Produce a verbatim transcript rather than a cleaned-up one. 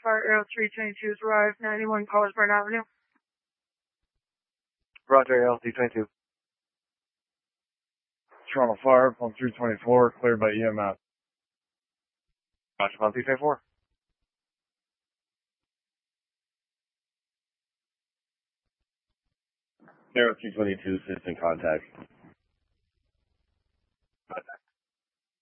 Fire Aero three twenty-two has arrived, ninety-one Collinsburn Avenue. Roger, Aero three twenty-two. Toronto Fire, on three twenty-four, cleared by E M S. Roger, on three twenty-four. Aero three twenty-two, system contact.